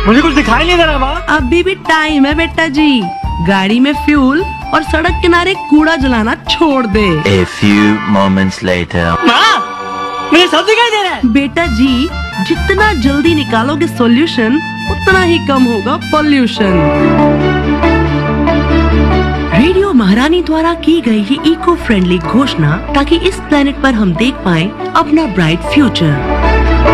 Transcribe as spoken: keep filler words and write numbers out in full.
मुझे कुछ दिखाई नहीं दे रहा माँ। अभी भी टाइम है बेटा जी, गाड़ी में फ्यूल और सड़क किनारे कूड़ा जलाना छोड़ दे। A few moments later. माँ, मुझे सब दिखाई दे रहा है। बेटा जी, जितना जल्दी निकालोगे सॉल्यूशन उतना ही कम होगा पॉल्यूशन। रेडियो महारानी द्वारा की गई ये इको फ्रेंडली घोषणा ताकि इस प्लेनेट पर हम देख पाएं अपना ब्राइट फ्यूचर।